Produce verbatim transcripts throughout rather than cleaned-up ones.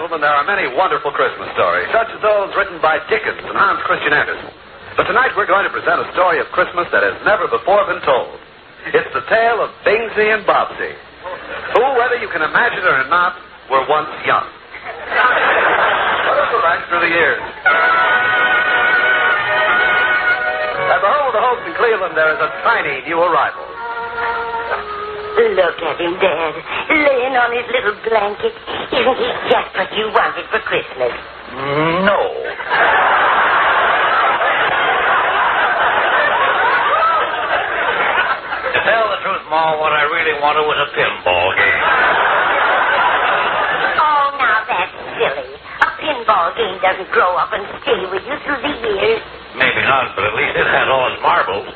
gentlemen, there are many wonderful Christmas stories, such as those written by Dickens and Hans Christian Andersen. But tonight we're going to present a story of Christmas that has never before been told. It's the tale of Bingsy and Bobsy, who, whether you can imagine it or not, were once young. Let us go back through the years. At the home of the Hopes in Cleveland, there is a tiny new arrival. Look at him, Dad, laying on his little blanket. Isn't he just what you wanted for Christmas? No. To tell the truth, Ma, what I really wanted was a pinball game. Oh, now that's silly. A pinball game doesn't grow up and stay with you through the years. Maybe not, but at least it has all its marbles.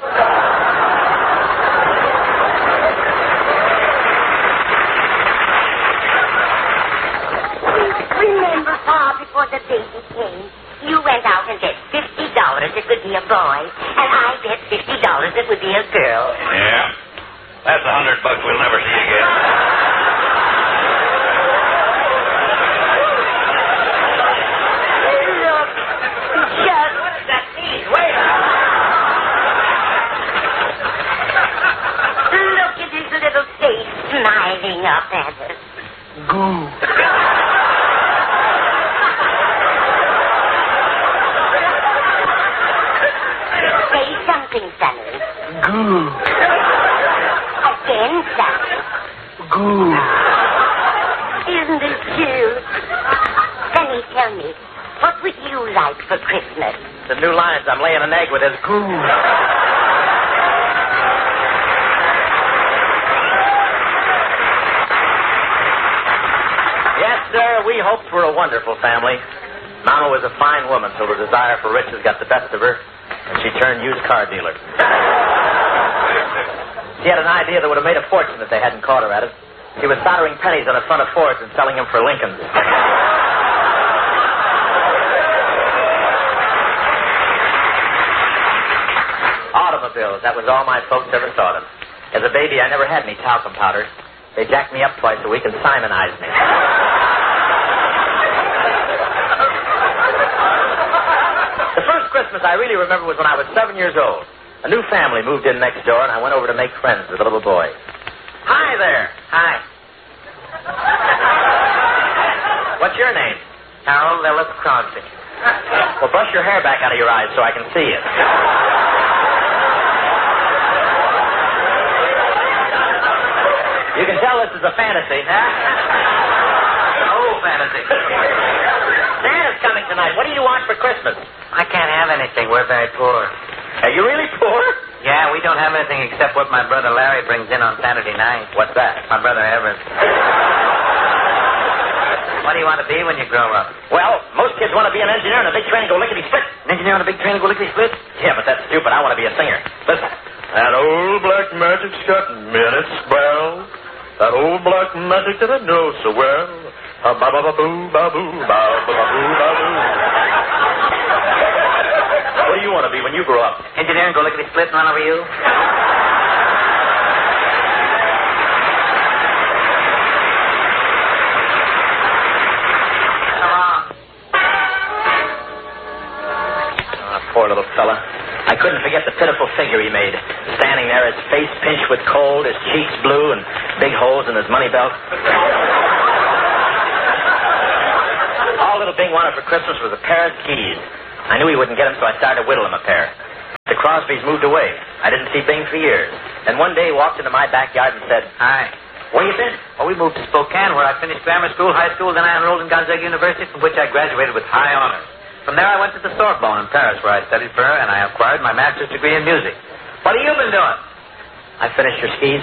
Remember, Pa, before the baby came, you went out and bet fifty dollars it would be a boy, and I bet fifty dollars it would be a girl. Yeah. That's a hundred bucks we'll never see again. Look, just... What does that mean? Wait. Look at his little face smiling up at us. Goo. Say something, Sonny. Goo. Again, Sonny. Goo. Isn't it cute? Sonny, tell me, what would you like for Christmas? The new lines I'm laying an egg with is goo. Yes, sir, we hoped for a wonderful family. Mama was a fine woman till the desire for riches got the best of her, and she turned used car dealer. She had an idea that would have made a fortune if they hadn't caught her at it. She was soldering pennies on the front of Fords and selling them for Lincolns. Automobiles, that was all my folks ever thought of. As a baby, I never had any talcum powder. They jacked me up twice a week and Simonized me. The first Christmas I really remember was when I was seven years old. A new family moved in next door, and I went over to make friends with a little boy. Hi there. Hi. What's your name? Harold Lillis Crosby. Well, brush your hair back out of your eyes so I can see it. You can tell this is a fantasy, huh? Oh, fantasy. Santa's coming tonight. What do you want for Christmas? I can't have anything. We're very poor. Are you really poor? Yeah, we don't have anything except what my brother Larry brings in on Saturday night. What's that? My brother Everett. What do you want to be when you grow up? Well, most kids want to be an engineer in a big train go lickety-split. An engineer on a big train go lickety-split? Yeah, but that's stupid. I want to be a singer. Listen. That old black magic's got minutes well. That old black magic that I know so well. Ba-ba-ba-boo, ba-boo, ba-ba-ba-boo, ba-boo. What do you want to be when you grow up? Engineer and go lickety-split and run over you? Poor little fella. I couldn't forget the pitiful figure he made, standing there, his face pinched with cold, his cheeks blue, and big holes in his money belt. All little Bing wanted for Christmas was a pair of skis. I knew he wouldn't get them, so I started to whittle him a pair. The Crosbys moved away. I didn't see Bing for years. And one day he walked into my backyard and said, Hi. Where you been? Well, we moved to Spokane, where I finished grammar school, high school, then I enrolled in Gonzaga University, from which I graduated with high honors. From there, I went to the Sorbonne in Paris, where I studied for her, and I acquired my master's degree in music. What have you been doing? I finished your skis.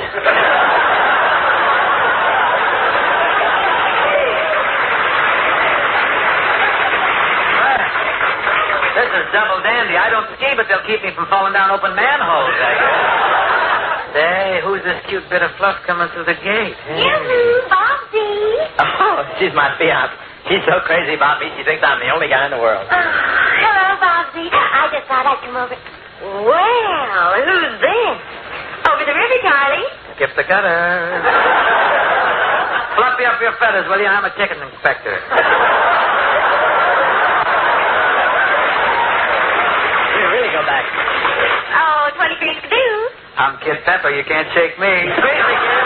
This is double dandy. I don't ski, but they'll keep me from falling down open manholes, I guess. Say, who's this cute bit of fluff coming through the gate? Hey. Yoo-hoo, Bobsy. Oh, she's my fiance. She's so crazy about me, she thinks I'm the only guy in the world. Oh, hello, Bobsy. I just thought I'd come over. Well, who's this? Over the river, Charlie. Skip the gutter. Fluffy me up your feathers, will you? I'm a chicken inspector. You really go back. Oh, twenty-three skidoo. I'm Kid Pepper. You can't shake me. Squeeze me, kid.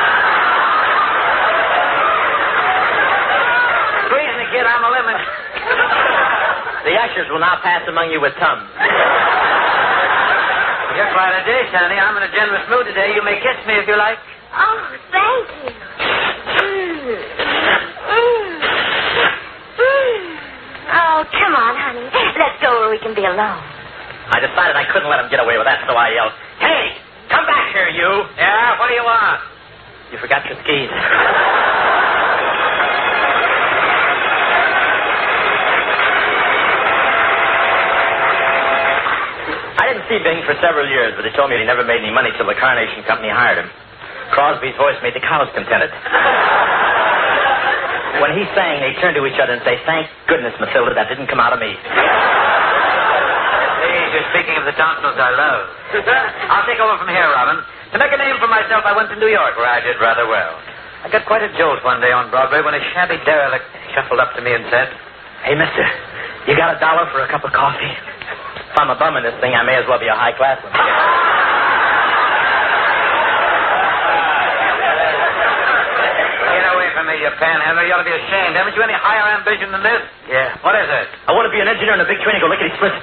Squeeze me, kid. I'm a lemon. The ushers will now pass among you with tums. You're quite a dish, honey. I'm in a generous mood today. You may kiss me if you like. Oh, thank you. Mm. Mm. Mm. Oh, come on, honey. Let's go where we can be alone. I decided I couldn't let him get away with that, so I yelled, "Hey, come back here, you!" Yeah, what do you want? You forgot your skis. I didn't see Bing for several years, but he told me he never made any money till the Carnation Company hired him. Crosby's voice made the cows contented. When he sang, they turned to each other and say, "Thank goodness, Matilda, that didn't come out of me." Please, you're speaking of the tonsils I love. I'll take over from here, Robin. To make a name for myself, I went to New York, where I did rather well. I got quite a jolt one day on Broadway when a shabby derelict shuffled up to me and said, "Hey, mister, you got a dollar for a cup of coffee?" If I'm a bum in this thing, I may as well be a high-class one. "Get away from me, you panhandler. You ought to be ashamed. Haven't you any higher ambition than this?" Yeah. "What is it?" I want to be an engineer in a big train and go lickety-split.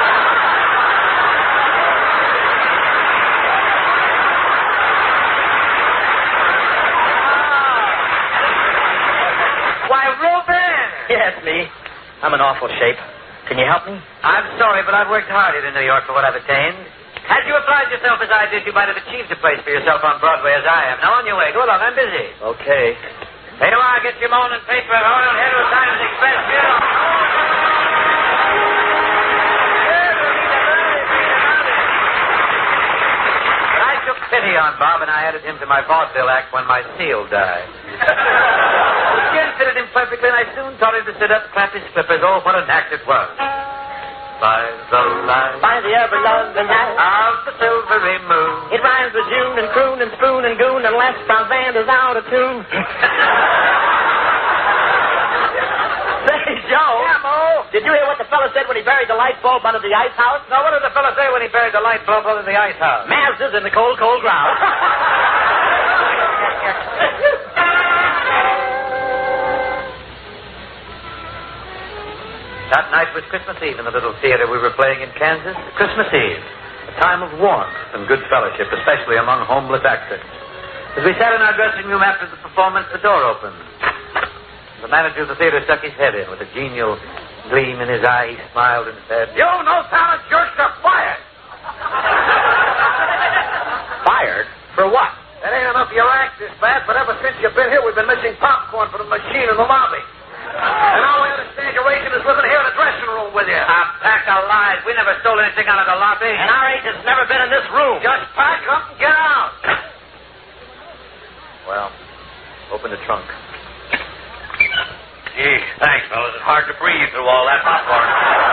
"Why, Reuben!" Yes, me. I'm in awful shape. Can you help me? "I'm sorry, but I've worked hard here in New York for what I've attained. Had you applied yourself as I did, you might have achieved a place for yourself on Broadway as I am. Now, on your way. Go along. I'm busy." Okay. Hey, you want to get your morning paper and hold on here to the Times Express, Bill? But I took pity on Bob, and I added him to my vaudeville act when my seal died. The skin fitted him perfectly, and I soon taught him to sit up, clap his flippers. Oh, what an act it was. By the light By the ever-loving night of the silvery moon. It rhymes with June and croon and spoon and goon unless Franz Vander's out of tune. Say, Joe. Yeah, Mo? Did you hear what the fella said when he buried the light bulb under the ice house? Now, what did the fellow say when he buried the light bulb under the ice house? Mazda's in the cold, cold ground. That night was Christmas Eve in the little theater we were playing in Kansas. Christmas Eve, a time of warmth and good fellowship, especially among homeless actors. As we sat in our dressing room after the performance, the door opened. The manager of the theater stuck his head in with a genial gleam in his eye. He smiled and said, "You no talent jerks are fired." Fired? For what? That ain't enough of your act this bad, but ever since you've been here, we've been missing popcorn from the machine in the lobby. And all we understand your agent is living here in the dressing room with you. "A pack of lies. We never stole anything out of the lobby. And our agent's never been in this room. Just pack up and get out. Well, open the trunk. Gee, thanks, fellas. It's hard to breathe through all that popcorn.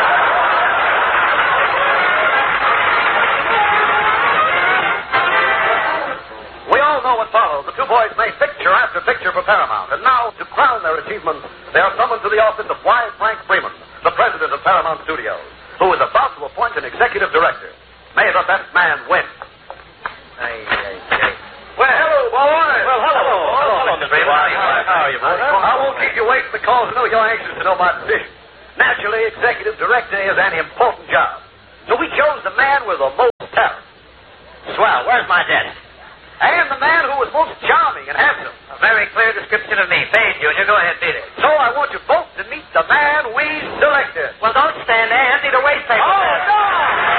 We all know what followed. The two boys made picture after picture for Paramount. And now, to crown their achievements, they are summoned to the office of Y. Frank Freeman, the president of Paramount Studios, who is about to appoint an executive director. May the best man win. Hey, hey, hey. Well, hello, boys. Well, hello. Hello, Hello, Mister Mister Freeman. Freeman. How are you, boys? I won't keep you waiting because I know you're anxious to know my position. Naturally, executive director is an important job. So we chose the man with the most talent. Swell. Where's my desk? And the man who was most charming and handsome. A very clear description of me. Fade, Junior. Go ahead, beat it." So I want you both to meet the man we selected. Well, don't stand there. Empty the waste paper. Oh, there. no!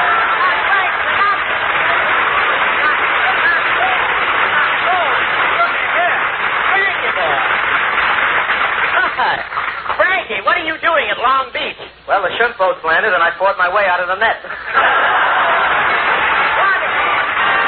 Hi. Frankie, what are you doing at Long Beach? Well, the shrimp boats landed, and I fought my way out of the net.